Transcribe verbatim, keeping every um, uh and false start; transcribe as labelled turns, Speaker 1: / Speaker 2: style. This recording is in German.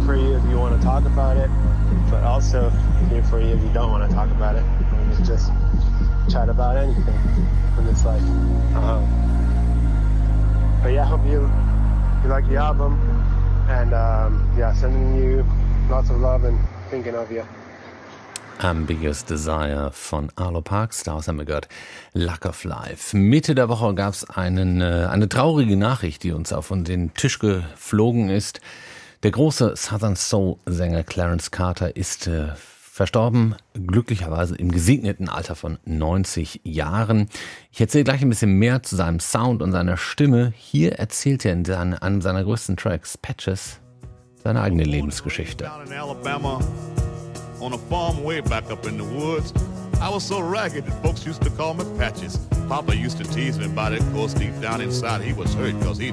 Speaker 1: for you if you want to talk about it, but also here for you if you don't want to talk about it. We can just chat about anything in this life. Um, but yeah, I hope you you like the album, and um, yeah, sending you lots of love and thinking of you.
Speaker 2: Ambiguous Desire von Arlo Parks, daraus haben wir gehört Luck of Life. Mitte der Woche gab es einen, äh, eine traurige Nachricht, die uns auf den Tisch geflogen ist. Der große Southern Soul-Sänger Clarence Carter ist äh, verstorben, glücklicherweise im gesegneten Alter von neunzig Jahren. Ich erzähle gleich ein bisschen mehr zu seinem Sound und seiner Stimme. Hier erzählt er in seinen, einem seiner größten Tracks, Patches, seine eigene Lebensgeschichte.
Speaker 3: On a farm way back up in the woods, I was so ragged that folks used to call me Patches. Papa used to tease me about it, of course deep down inside he was hurt, cause he